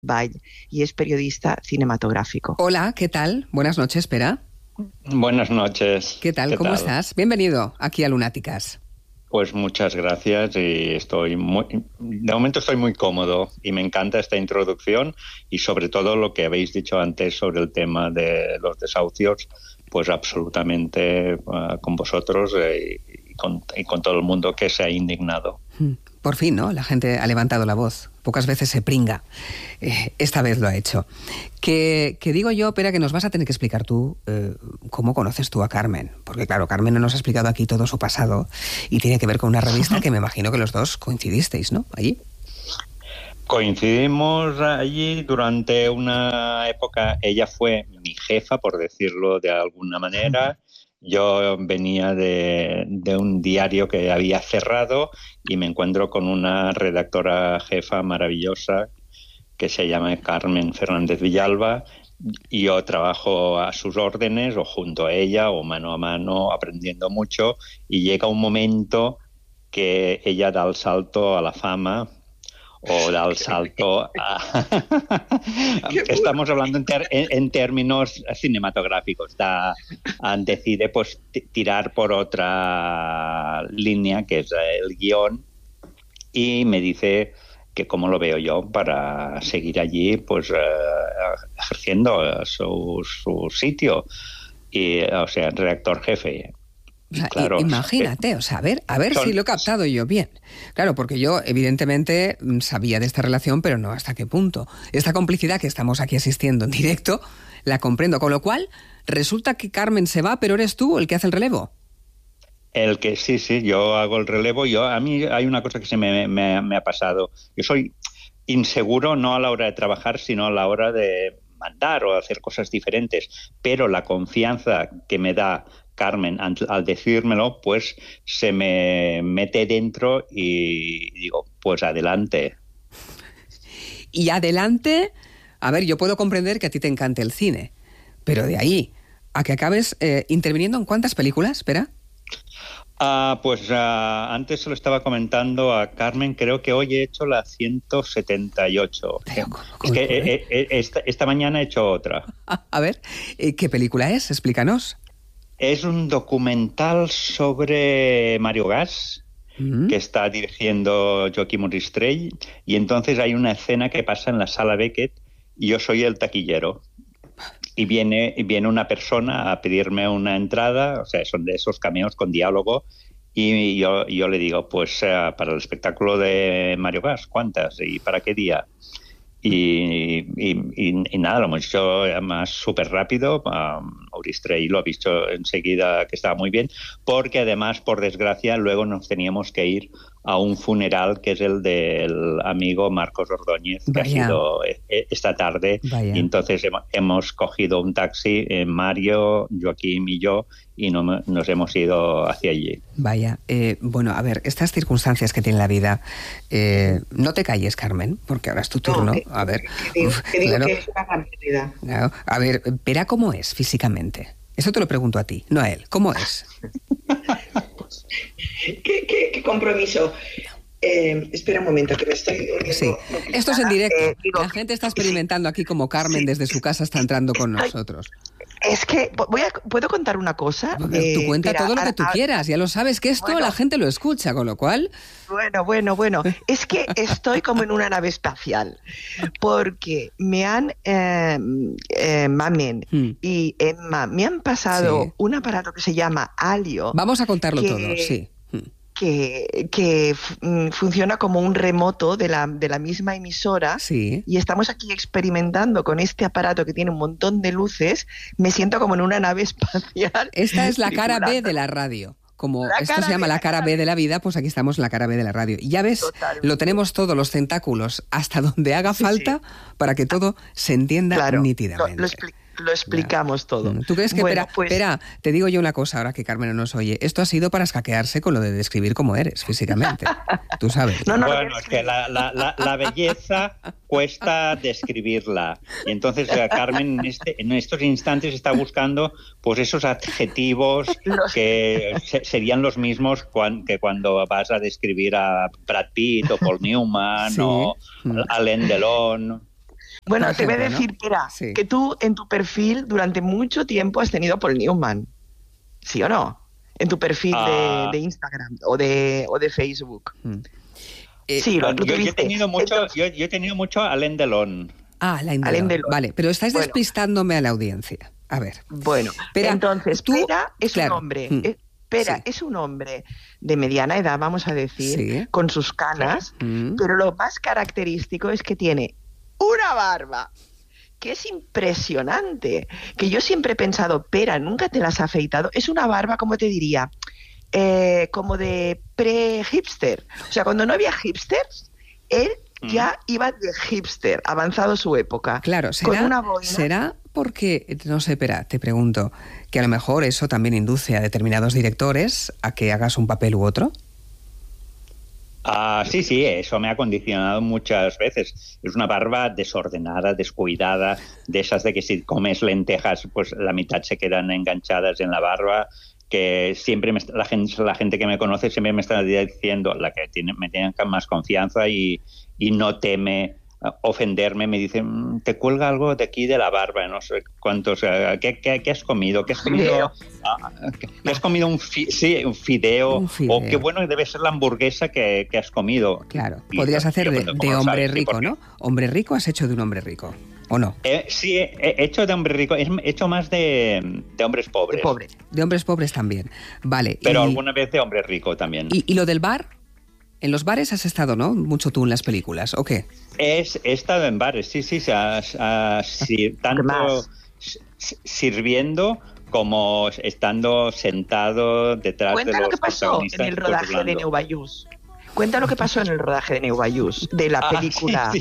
Vall y es periodista cinematográfico. Hola, ¿qué tal? Buenas noches, Pera. Buenas noches. ¿Qué tal? ¿Cómo estás? Bienvenido aquí a Lunáticas. Pues muchas gracias y de momento estoy muy cómodo y me encanta esta introducción y sobre todo lo que habéis dicho antes sobre el tema de los desahucios, pues absolutamente con vosotros y con todo el mundo que se ha indignado. Por fin, ¿no? La gente ha levantado la voz. Pocas veces se pringa. Esta vez lo ha hecho. Que digo yo, Pera, que nos vas a tener que explicar tú cómo conoces tú a Carmen. Porque claro, Carmen no nos ha explicado aquí todo su pasado y tiene que ver con una revista que me imagino que los dos coincidisteis, ¿no? Allí. Coincidimos allí durante una época. Ella fue mi jefa, por decirlo de alguna manera. Yo venía de un diario que había cerrado y me encuentro con una redactora jefa maravillosa que se llama Carmen Fernández Villalba y yo trabajo a sus órdenes o junto a ella o mano a mano aprendiendo mucho y llega un momento que ella da el salto a la fama o da el salto a... Estamos hablando en términos cinematográficos. Decide pues tirar por otra línea, que es el guión, y me dice que cómo lo veo yo para seguir allí pues ejerciendo su sitio. Y, o sea, redactor jefe. O sea, claro, imagínate, o sea, a ver si lo he captado yo bien. Claro, porque yo evidentemente sabía de esta relación, pero no hasta qué punto. Esta complicidad que estamos aquí asistiendo en directo, la comprendo. Con lo cual, resulta que Carmen se va, pero eres tú el que hace el relevo. El que sí, yo hago el relevo. A mí hay una cosa que se me ha pasado. Yo soy inseguro no a la hora de trabajar, sino a la hora de mandar o hacer cosas diferentes. Pero la confianza que me da Carmen al decírmelo, pues se me mete dentro y digo, pues adelante. Y adelante, a ver, yo puedo comprender que a ti te encante el cine, pero de ahí a que acabes interviniendo en ¿cuántas películas, espera? Antes se lo estaba comentando a Carmen, creo que hoy he hecho la 178. Es que esta mañana he hecho otra. A ver, ¿qué película es? Explícanos. Es un documental sobre Mario Gas, que está dirigiendo Joaquim Monistrell, y entonces hay una escena que pasa en la sala Beckett y yo soy el taquillero. Y viene una persona a pedirme una entrada, o sea, son de esos cameos con diálogo, y yo le digo, pues para el espectáculo de Mario Gas, ¿cuántas? ¿Y para qué día? Y nada, lo hemos hecho además súper rápido. Monistrell lo ha visto enseguida que estaba muy bien, porque además, por desgracia, luego nos teníamos que ir a un funeral que es el del amigo Marcos Ordóñez, que ha sido esta tarde. Y entonces hemos cogido un taxi, Mario, Joaquim y yo, y nos hemos ido hacia allí. Vaya, bueno, a ver, estas circunstancias que tiene la vida, no te calles, Carmen, porque ahora es tu turno. A ver, que digo que es una gran pérdida. Claro. A ver, Pera, ¿cómo es físicamente? Eso te lo pregunto a ti, no a él. ¿Cómo es? ¿Qué compromiso? Espera un momento, que me estoy... Sí, esto es en directo. La gente está experimentando aquí como Carmen desde su casa está entrando con nosotros. Es que, ¿puedo contar una cosa? Tú cuenta todo lo que tú quieras, ya lo sabes que esto la gente lo escucha, con lo cual... Bueno, es que estoy como en una nave espacial, porque me han, Mamen y Emma, me han pasado un aparato que se llama Alio. Vamos a contarlo todo, sí. Que funciona como un remoto de la misma emisora, y estamos aquí experimentando con este aparato que tiene un montón de luces. Me siento como en una nave espacial. Esta es la cara B de la radio. Como esto se llama la cara B de la vida, pues aquí estamos en la cara B de la radio. Y ya ves, lo tenemos todos los tentáculos hasta donde haga falta para que todo se entienda nítidamente. Lo explicamos todo. ¿Tú crees que, espera, te digo yo una cosa ahora que Carmen no nos oye? Esto ha sido para escaquearse con lo de describir cómo eres físicamente. Tú sabes. Bueno, es que la belleza cuesta describirla. Y entonces Carmen en estos instantes está buscando pues esos adjetivos que serían los mismos que cuando vas a describir a Brad Pitt o Paul Newman o Alain Delon. Bueno, te voy a decir, Pera, que tú en tu perfil durante mucho tiempo has tenido a Paul Newman. ¿Sí o no? En tu perfil de Instagram o de Facebook. Sí, yo he tenido mucho, yo he tenido mucho a Alain Delon. Alain Delon. Vale, pero estáis despistándome a la audiencia. A ver. Bueno, entonces, Pera es un hombre. Pera es un hombre de mediana edad, vamos a decir, con sus canas, pero lo más característico es que tiene una barba que es impresionante, que yo siempre he pensado, Pera, nunca te la has afeitado, es una barba, ¿cómo te diría? Como de pre-hipster. O sea, cuando no había hipsters, él ya iba de hipster, avanzado su época. Claro, ¿será porque, no sé, Pera, te pregunto, que a lo mejor eso también induce a determinados directores a que hagas un papel u otro? Sí, eso me ha condicionado muchas veces. Es una barba desordenada, descuidada, de esas de que si comes lentejas, pues la mitad se quedan enganchadas en la barba, que siempre la gente que me conoce siempre me está diciendo, la que me tiene más confianza y no teme ofenderme, me dicen, te cuelga algo de aquí de la barba, no sé cuántos, ¿qué has comido? ¿Qué has comido? ¿Qué has comido? Un fideo. O qué bueno debe ser la hamburguesa que has comido. Claro, podrías hacer de hombre rico, ¿no? Hombre rico has hecho de un hombre rico, ¿o no? Sí, he hecho de hombre rico, he hecho más de hombres pobres. De hombres pobres también, vale. Pero alguna vez de hombre rico también. ¿Y lo del bar? En los bares has estado, ¿no? Mucho tú en las películas, ¿o qué? He estado en bares, sí, tanto sirviendo como estando sentado detrás de los protagonistas. Cuenta lo que pasó en el rodaje de Neubayús. Cuenta lo que pasó en el rodaje de Neubayús, de la película.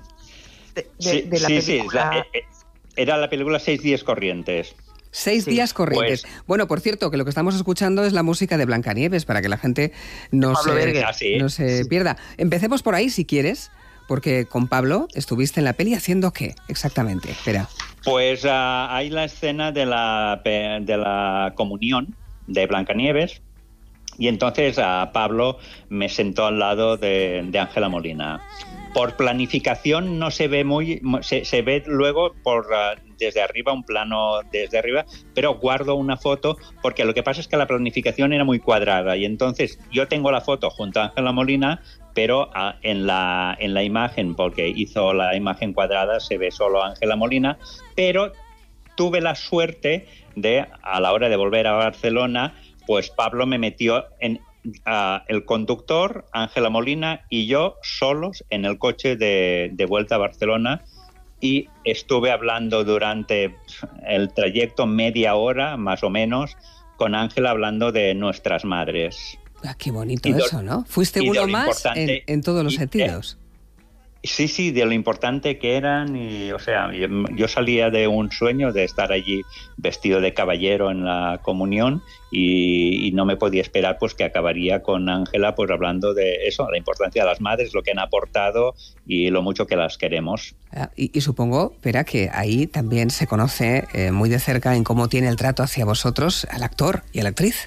Era la película 6 días corrientes. 6 días corrientes. Pues, bueno, por cierto, que lo que estamos escuchando es la música de Blancanieves, para que la gente no se pierda. Empecemos por ahí, si quieres, porque con Pablo estuviste en la peli haciendo ¿qué exactamente? Espera. Pues hay la escena de la comunión de Blancanieves, y entonces Pablo me sentó al lado de Ángela Molina. Por planificación no se ve se ve luego desde arriba, un plano desde arriba, pero guardo una foto porque lo que pasa es que la planificación era muy cuadrada y entonces yo tengo la foto junto a Ángela Molina, pero en la imagen, porque hizo la imagen cuadrada, se ve solo Ángela Molina, pero tuve la suerte de, a la hora de volver a Barcelona, pues Pablo me metió en el conductor, Ángela Molina y yo solos en el coche de vuelta a Barcelona, y estuve hablando durante el trayecto media hora más o menos con Ángela, hablando de nuestras madres. Qué bonito eso, ¿no? Fuiste uno más en todos los sentidos. Sí, de lo importante que eran, y o sea, yo salía de un sueño de estar allí vestido de caballero en la comunión y no me podía esperar pues que acabaría con Ángela pues hablando de eso, la importancia de las madres, lo que han aportado y lo mucho que las queremos. Y supongo, Pera, que ahí también se conoce muy de cerca en cómo tiene el trato hacia vosotros al actor y a la actriz.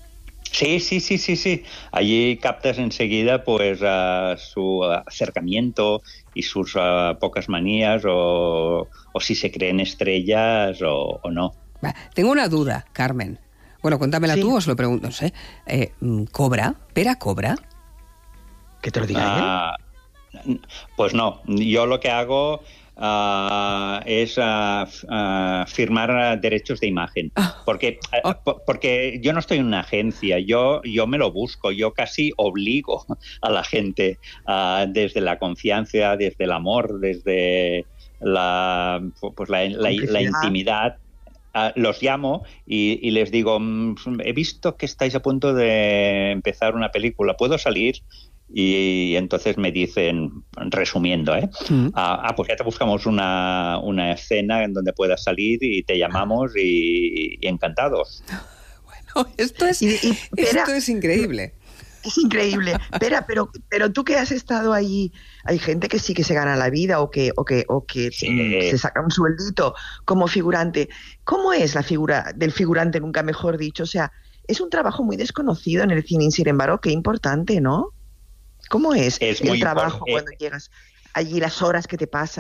Sí. Allí captas enseguida pues su acercamiento y sus pocas manías o si se creen estrellas o no. Tengo una duda, Carmen. Bueno, cuéntamela tú, os lo pregunto, no sé. ¿Cobra? ¿Pera cobra? ¿Que te lo diga él? Pues no, yo lo que hago es firmar derechos de imagen, porque yo no estoy en una agencia, yo me lo busco, yo casi obligo a la gente desde la confianza, desde el amor, desde la intimidad. Los llamo y les digo, he visto que estáis a punto de empezar una película, ¿puedo salir? Y entonces me dicen, resumiendo, pues ya te buscamos una escena en donde puedas salir y te llamamos y encantados. Bueno, esto es increíble. Es increíble. Pero tú que has estado allí, hay gente que sí que se gana la vida o que se saca un sueldito como figurante. ¿Cómo es la figura del figurante, nunca mejor dicho? O sea, es un trabajo muy desconocido en el cine, sin embargo, qué importante, ¿no? ¿Cómo es el trabajo cuando llegas allí, las horas que te pasas?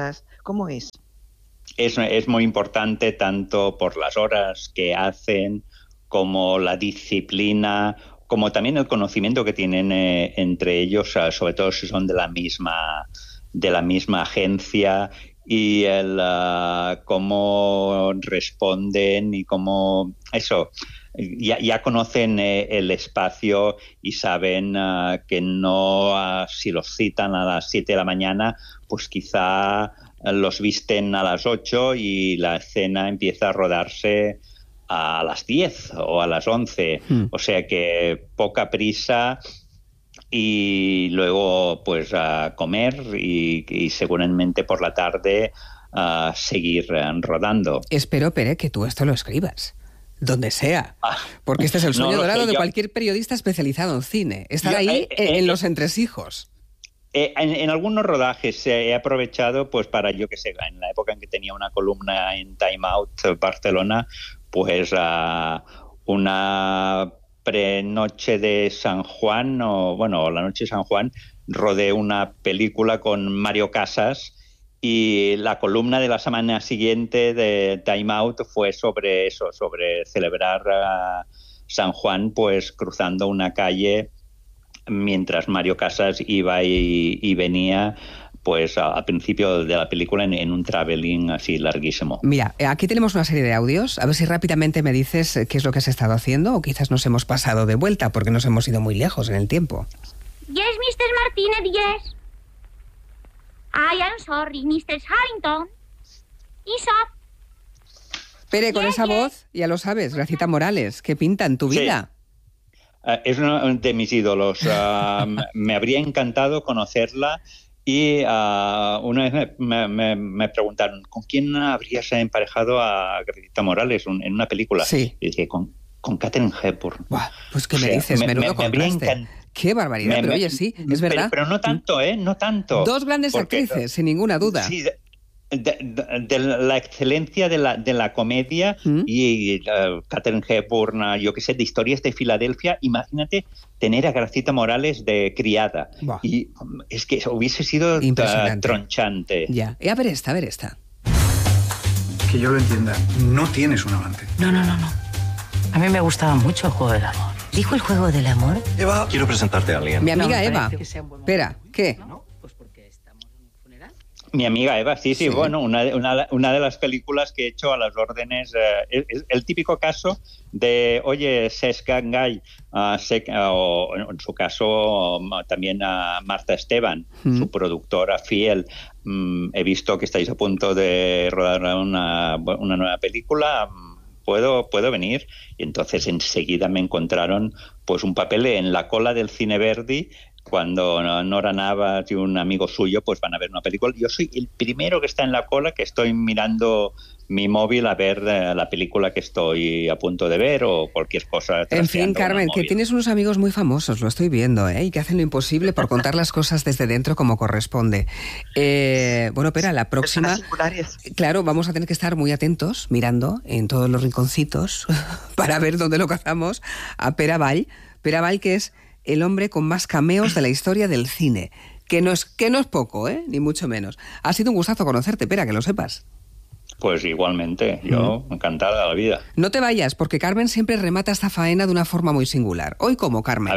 ¿Cómo es? Es muy importante tanto por las horas que hacen, como la disciplina, como también el conocimiento que tienen entre ellos, sobre todo si son de la misma agencia, y el cómo responden y cómo eso. Ya conocen el espacio y saben que no, si los citan a las 7 de la mañana, pues quizá los visten a las 8 y la escena empieza a rodarse a las 10 o a las 11. O sea que poca prisa y luego pues a comer y seguramente por la tarde a seguir rodando. Espero, Pere, que tú esto lo escribas. Donde sea. Porque este es el sueño dorado de cualquier periodista especializado en cine. Estar ahí en los entresijos. En algunos rodajes he aprovechado pues para, yo qué sé, en la época en que tenía una columna en Time Out Barcelona, pues una prenoche de San Juan, o la noche de San Juan, rodé una película con Mario Casas. Y la columna de la semana siguiente de Time Out fue sobre eso, sobre celebrar San Juan, pues cruzando una calle mientras Mario Casas iba y venía, pues al principio de la película en un traveling así larguísimo. Mira, aquí tenemos una serie de audios. A ver si rápidamente me dices qué es lo que has estado haciendo, o quizás nos hemos pasado de vuelta porque nos hemos ido muy lejos en el tiempo. Yes, Mr. Martínez, yes. I am sorry, Mr. Harrington. Isa. Pere, con esa voz, ya lo sabes, Gracita Morales, ¿qué pinta en tu vida? Es uno de mis ídolos. Me habría encantado conocerla y una vez me preguntaron ¿con quién habrías emparejado a Gracita Morales en una película? Sí. Y dije, con Katharine Hepburn. Buah, pues ¿qué me dices? Menudo contraste. Qué barbaridad, pero oye, sí, es verdad. Pero no tanto, no tanto. Dos grandes actrices, sin ninguna duda. Sí, de la excelencia de la comedia y Katharine Hepburn, yo qué sé, de Historias de Filadelfia. Imagínate tener a Gracita Morales de criada. Buah. Y es que hubiese sido tronchante. Ya, a ver esta. Que yo lo entienda, no tienes un amante. No. A mí me gustaba mucho el juego del amor. ¿Dijo el juego del amor? Eva, quiero presentarte a alguien. Mi amiga Eva. Espera, ¿qué? Pues porque estamos en un funeral. Mi amiga Eva, sí. Bueno, una de las películas que he hecho a las órdenes, es el típico caso de, oye, Cesc Gall, o en su caso también a Marta Esteban, su productora fiel. He visto que estáis a punto de rodar una nueva película. ¿Puedo venir? Y entonces enseguida me encontraron pues un papel en la cola del Cine Verdi, cuando Nora Navas y un amigo suyo pues van a ver una película. Yo soy el primero que está en la cola, que estoy mirando mi móvil a ver la película que estoy a punto de ver o cualquier cosa. En fin, Carmen, que tienes unos amigos muy famosos, lo estoy viendo, y que hacen lo imposible por contar las cosas desde dentro como corresponde. Bueno, espera, la próxima... Claro, vamos a tener que estar muy atentos, mirando en todos los rinconcitos para ver dónde lo cazamos a Pere Vall. Pere Vall, que es el hombre con más cameos de la historia del cine. Que no es poco, ni mucho menos. Ha sido un gustazo conocerte, Pere, que lo sepas. Pues igualmente, yo encantada de la vida. No te vayas, porque Carmen siempre remata esta faena de una forma muy singular. ¿Hoy cómo, Carmen?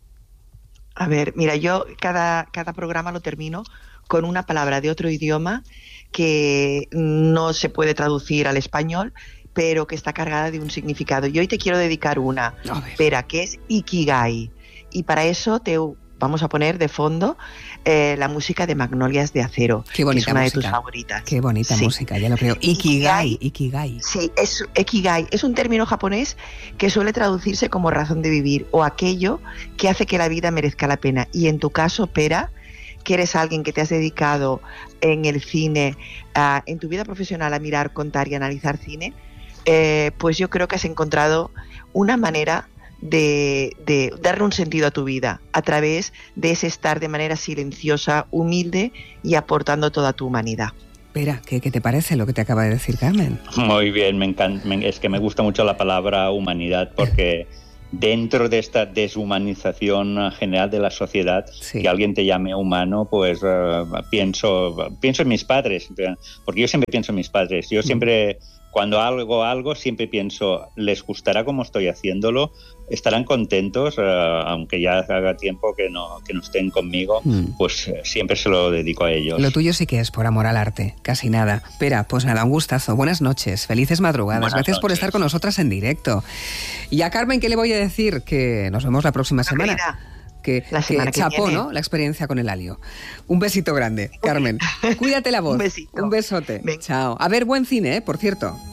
A ver, mira, yo cada programa lo termino con una palabra de otro idioma que no se puede traducir al español, pero que está cargada de un significado. Y hoy te quiero dedicar una, Pera, que es Ikigai. Y para eso vamos a poner de fondo la música de Magnolias de Acero, Qué bonita que es una música. de tus favoritas. Qué bonita música, ya lo creo. Ikigai. Sí, Ikigai es un término japonés que suele traducirse como razón de vivir o aquello que hace que la vida merezca la pena. Y en tu caso, Pera, que eres alguien que te has dedicado en el cine, en tu vida profesional a mirar, contar y analizar cine, pues yo creo que has encontrado una manera de darle un sentido a tu vida a través de ese estar de manera silenciosa, humilde y aportando toda tu humanidad. Espera, ¿qué te parece lo que te acaba de decir Carmen? Muy bien, me encanta. Es que me gusta mucho la palabra humanidad porque dentro de esta deshumanización general de la sociedad, que alguien te llame humano, pues pienso en mis padres, porque yo siempre pienso en mis padres. Yo siempre, cuando hago algo, siempre pienso, ¿les gustará cómo estoy haciéndolo? ¿Estarán contentos? Aunque ya haga tiempo que no estén conmigo, pues siempre se lo dedico a ellos. Lo tuyo sí que es por amor al arte, casi nada. Pera, pues nada, un gustazo. Buenas noches, felices madrugadas. Gracias por estar con nosotras en directo. Y a Carmen, ¿qué le voy a decir? Que nos vemos la próxima semana. Que chapó, ¿no? La experiencia con el alio. Un besito grande, Carmen. Cuídate la voz. Un besito. Un besote. Venga. Chao. A ver, buen cine, por cierto.